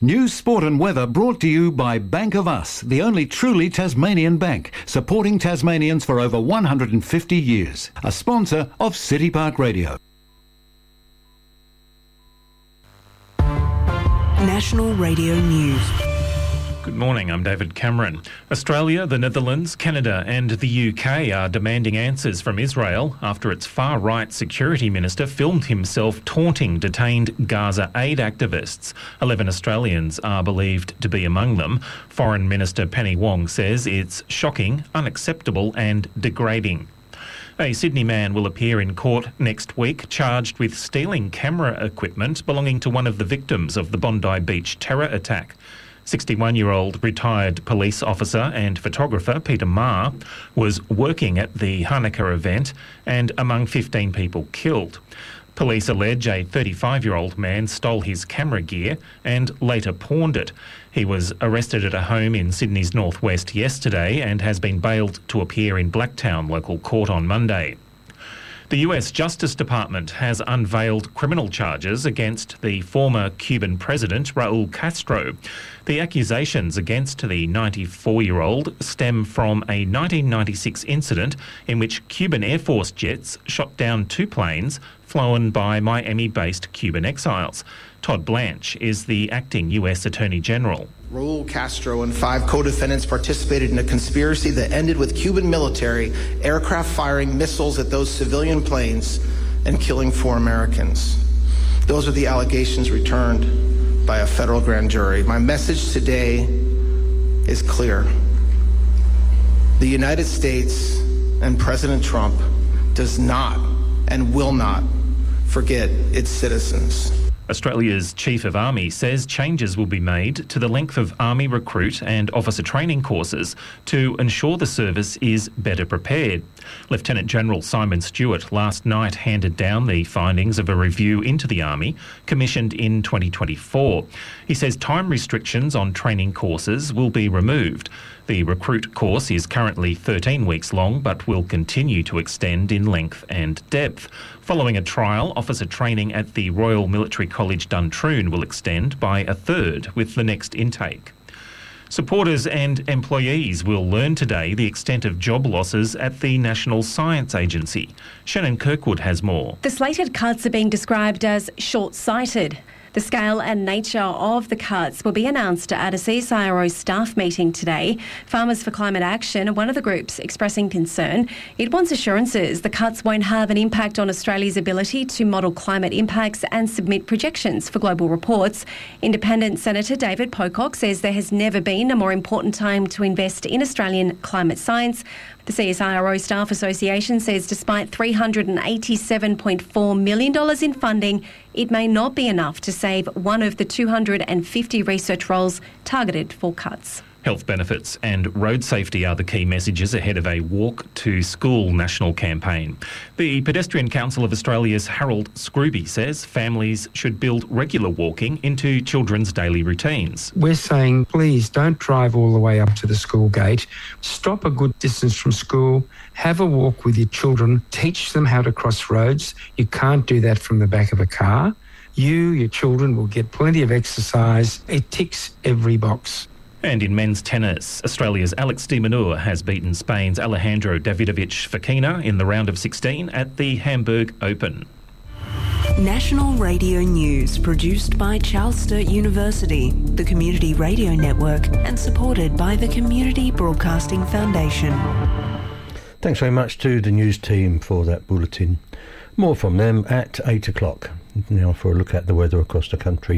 News, sport and weather brought to you by Bank of Us, the only truly Tasmanian bank, supporting Tasmanians for over 150 years. A sponsor of City Park Radio. National Radio News. Good morning, I'm David Cameron. Australia, the Netherlands, Canada and the UK are demanding answers from Israel after its far-right security minister filmed himself taunting detained Gaza aid activists. 11 Australians are believed to be among them. Foreign Minister Penny Wong says it's shocking, unacceptable and degrading. A Sydney man will appear in court next week charged with stealing camera equipment belonging to one of the victims of the Bondi Beach terror attack. 61-year-old retired police officer and photographer Peter Marr was working at the Hanukkah event and among 15 people killed. Police allege a 35-year-old man stole his camera gear and later pawned it. He was arrested at a home in Sydney's northwest yesterday and has been bailed to appear in Blacktown local court on Monday. The US Justice Department has unveiled criminal charges against the former Cuban president, Raul Castro. The accusations against the 94-year-old stem from a 1996 incident in which Cuban Air Force jets shot down 2 planes flown by Miami-based Cuban exiles. Todd Blanche is the acting US Attorney General. Raul Castro and 5 co-defendants participated in a conspiracy that ended with Cuban military aircraft firing missiles at those civilian planes and killing 4 Americans. Those are the allegations returned by a federal grand jury. My message today is clear. The United States and President Trump does not and will not forget its citizens. Australia's Chief of Army says changes will be made to the length of Army recruit and officer training courses to ensure the service is better prepared. Lieutenant General Simon Stewart last night handed down the findings of a review into the Army commissioned in 2024. He says time restrictions on training courses will be removed. The recruit course is currently 13 weeks long but will continue to extend in length and depth. Following a trial, officer training at the Royal Military College Duntroon will extend by 1/3 with the next intake. Supporters and employees will learn today the extent of job losses at the National Science Agency. Shannon Kirkwood has more. The slated cuts are being described as short-sighted. The scale and nature of the cuts will be announced at a CSIRO staff meeting today. Farmers for Climate Action are one of the groups expressing concern. It wants assurances the cuts won't have an impact on Australia's ability to model climate impacts and submit projections for global reports. Independent Senator David Pocock says there has never been a more important time to invest in Australian climate science. The CSIRO Staff Association says despite $387.4 million in funding, it may not be enough to save one of the 250 research roles targeted for cuts. Health benefits and road safety are the key messages ahead of a Walk to School national campaign. The Pedestrian Council of Australia's Harold Scrooby says families should build regular walking into children's daily routines. We're saying, please don't drive all the way up to the school gate. Stop a good distance from school. Have a walk with your children. Teach them how to cross roads. You can't do that from the back of a car. Your children will get plenty of exercise. It ticks every box. And in men's tennis, Australia's Alex de Minaur has beaten Spain's Alejandro Davidovich Fokina in the round of 16 at the Hamburg Open. National Radio News, produced by Charles Sturt University, the Community Radio Network, and supported by the Community Broadcasting Foundation. Thanks very much to the news team for that bulletin. More from them at 8 o'clock. Now for a look at the weather across the country.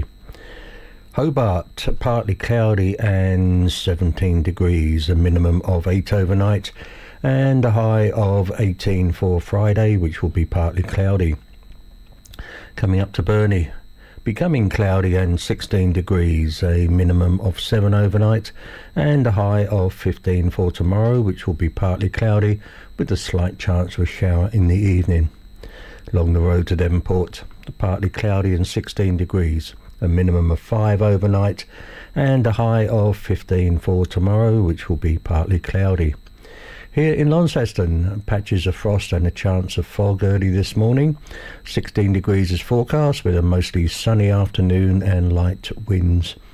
Hobart, partly cloudy and 17 degrees, a minimum of 8 overnight, and a high of 18 for Friday, which will be partly cloudy. Coming up to Burnie, becoming cloudy and 16 degrees, a minimum of 7 overnight, and a high of 15 for tomorrow, which will be partly cloudy, with a slight chance of a shower in the evening. Along the road to Devonport, partly cloudy and 16 degrees. A minimum of 5 overnight and a high of 15 for tomorrow, which will be partly cloudy. Here in Launceston, patches of frost and a chance of fog early this morning. 16 degrees is forecast with a mostly sunny afternoon and light winds.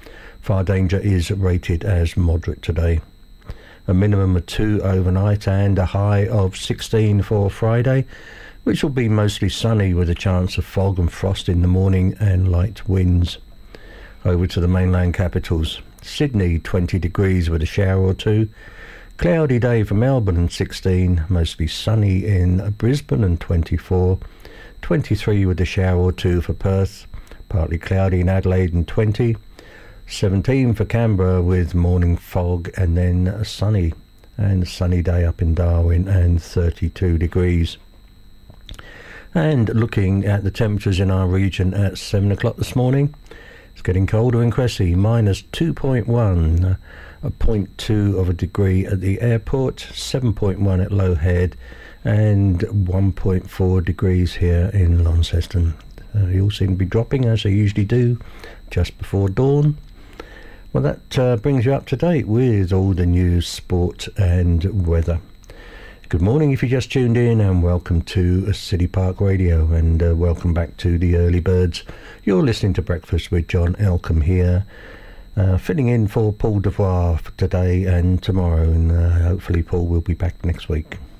Fire danger is rated as moderate today. A minimum of 2 overnight and a high of 16 for Friday, which will be mostly sunny with a chance of fog and frost in the morning and light winds. Over to the mainland capitals. Sydney 20 degrees with a shower or two. Cloudy day for Melbourne and 16, mostly sunny in Brisbane and 24. 23 with a shower or two for Perth, partly cloudy in Adelaide and 20. 17 for Canberra with morning fog and then a sunny day up in Darwin and 32 degrees. And looking at the temperatures in our region at 7 o'clock this morning, it's getting colder in Cressy, minus 2.1, a 0.2 of a degree at the airport, 7.1 at Low Head, and 1.4 degrees here in Launceston. They all seem to be dropping as they usually do just before dawn. Well, that brings you up to date with all the news, sport and weather. Good morning if you just tuned in, and welcome to City Park Radio, and welcome back to the Early Birds. You're listening to Breakfast with John Elcombe here, filling in for Paul Devoire for today and tomorrow, and hopefully Paul will be back next week.